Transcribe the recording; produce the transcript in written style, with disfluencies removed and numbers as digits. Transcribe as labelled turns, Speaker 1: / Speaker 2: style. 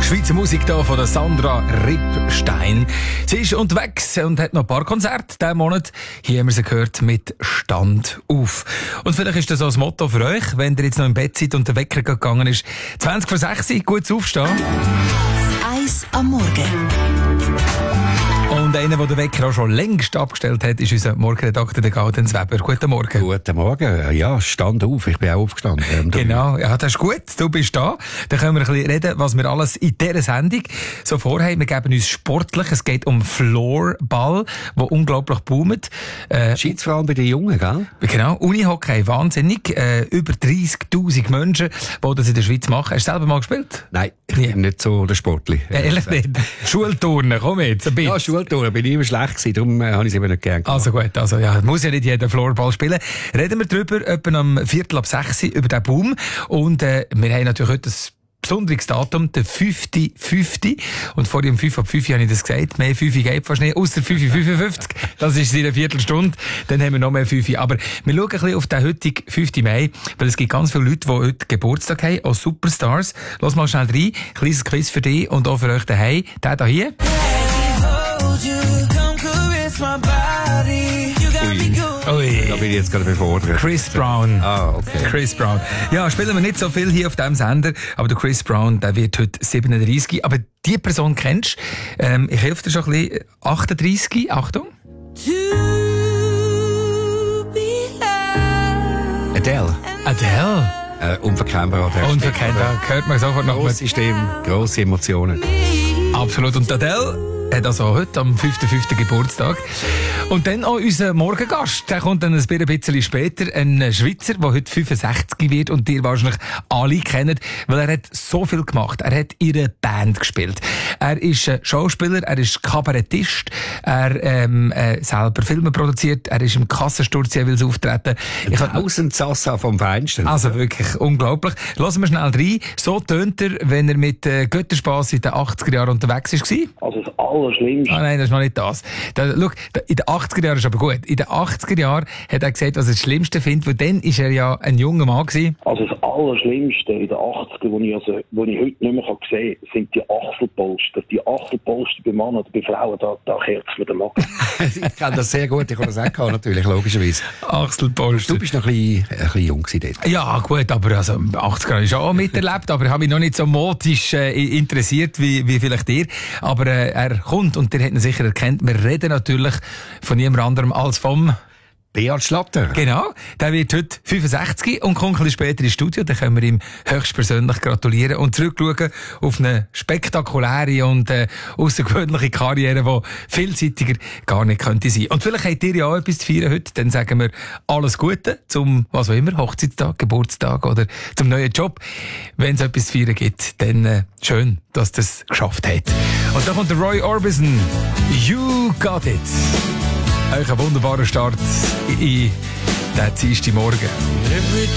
Speaker 1: Schweizer Musik hier von der Sandra Rippstein. Sie ist unterwegs und hat noch ein paar Konzerte diesen Monat. Hier haben wir sie gehört mit «Stand auf». Und vielleicht ist das auch das Motto für euch, wenn ihr jetzt noch im Bett seid und der Wecker gegangen ist. 20 vor 6 Uhr, gut aufstehen.
Speaker 2: 1 am Morgen.
Speaker 1: Und einer, der den Wecker auch schon längst abgestellt hat, ist unser Morgenredakteur, der Gaudenz Weber. Guten Morgen.
Speaker 3: Guten Morgen. Ja, stand auf. Ich bin auch aufgestanden.
Speaker 1: Genau. Ja, das ist gut. Du bist da. Dann können wir ein bisschen reden, was wir alles in dieser Sendung so vorhaben. Wir geben uns sportlich. Es geht um Floorball, der unglaublich boomt.
Speaker 3: Scheint vor allem bei den Jungen, gell?
Speaker 1: Genau. Unihockey, wahnsinnig. Über 30'000 Menschen, die das in der Schweiz machen. Hast du selber mal gespielt?
Speaker 3: Nein, ich bin nicht so der Sportler.
Speaker 1: Ehrlich nicht? Schulturnen, komm jetzt, ein bisschen.
Speaker 3: Ja, Schulturnen bin ich immer schlecht gewesen, darum habe ich es immer nicht gern gemacht.
Speaker 1: Also gut, also ja, muss ja nicht jeder Floorball spielen. Reden wir drüber, etwa am 5:45 über den Boom. Und wir haben natürlich heute ein besonderes Datum, der 5.5. Und vor dem 5:05 habe ich das gesagt. Mehr 5 geht fast nicht, ausser 5:55. Das ist in einer Viertelstunde. Dann haben wir noch mehr 5. Aber wir schauen ein bisschen auf den heutigen 5. Mai, weil es gibt ganz viele Leute, die heute Geburtstag haben, auch Superstars. Lass mal schnell rein. Kleines Quiz für dich und auch für euch daheim. Der hier.
Speaker 3: Ui. Da bin ich jetzt gerade befordert.
Speaker 1: Chris Brown.
Speaker 3: Ah, okay.
Speaker 1: Chris Brown. Ja, spielen wir nicht so viel hier auf diesem Sender, aber der Chris Brown, der wird heute 37. Aber die Person kennst du. Ich helfe dir schon ein bisschen. 38. Achtung.
Speaker 3: Adele.
Speaker 1: Adele.
Speaker 3: Unverkennbar.
Speaker 1: Unverkennbar. Hört man sofort noch.
Speaker 3: Grosse Stimme, grosse Emotionen.
Speaker 1: Absolut. Und Adele hat also heute am 5.5. Geburtstag. Und dann auch unser Morgengast. Der kommt dann ein bisschen später. Ein Schweizer, der heute 65 wird und dir wahrscheinlich alle kennen, weil er hat so viel gemacht. Er hat in einer Band gespielt. Er ist Schauspieler, er ist Kabarettist, er selber Filme produziert, er ist im Kassensturz jeweils auftreten.
Speaker 3: Tausendsassa vom Feinsten.
Speaker 1: Also wirklich unglaublich. Lassen wir schnell rein. So tönt er, wenn er mit Götterspass in den 80er Jahren unterwegs war.
Speaker 4: Also das Allerschlimmste.
Speaker 1: Ah nein, das ist noch nicht das. Schau, in den 80er Jahren ist aber gut. In den 80er Jahren hat er gesagt, was er das Schlimmste findet, weil dann war er ja ein junger Mann gewesen.
Speaker 4: Also das Allerschlimmste in den 80er, wo ich heute nicht mehr sehen kann, sind die Achselpolster. Die Achselpolster bei Männern oder bei Frauen, da kehrt es mir den Magen.
Speaker 3: Ich kenne das sehr gut, ich habe das auch gehabt, natürlich, logischerweise.
Speaker 1: Achselpolster.
Speaker 3: Du bist noch ein bisschen jung gewesen dort.
Speaker 1: Ja, gut, aber also 80er habe ich schon auch miterlebt, aber ich habe mich noch nicht so modisch interessiert wie vielleicht ihr. Aber er kommt und der hat ihn sicher erkannt. Wir reden natürlich von niemand anderem als vom
Speaker 3: Beat Schlatter.
Speaker 1: Genau, der wird heute 65 und kommt ein bisschen später ins Studio. Dann können wir ihm höchstpersönlich gratulieren und zurückschauen auf eine spektakuläre und außergewöhnliche Karriere, die vielseitiger gar nicht könnte sein. Und vielleicht habt ihr ja auch etwas zu feiern heute. Dann sagen wir alles Gute zum, was auch immer, Hochzeitstag, Geburtstag oder zum neuen Job. Wenn es etwas zu feiern gibt, dann schön, dass ihr es geschafft habt. Und dann kommt der Roy Orbison. You got it. Euch ein wunderbarer Start in den Dienstagmorgen.
Speaker 5: Every